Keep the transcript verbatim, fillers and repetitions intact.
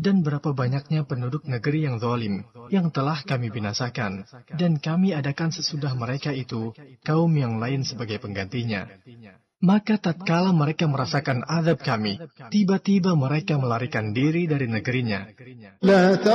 Dan berapa banyaknya penduduk negeri yang zalim, yang telah kami binasakan, dan kami adakan sesudah mereka itu kaum yang lain sebagai penggantinya. Maka tatkala mereka merasakan azab kami, tiba-tiba mereka melarikan diri dari negerinya.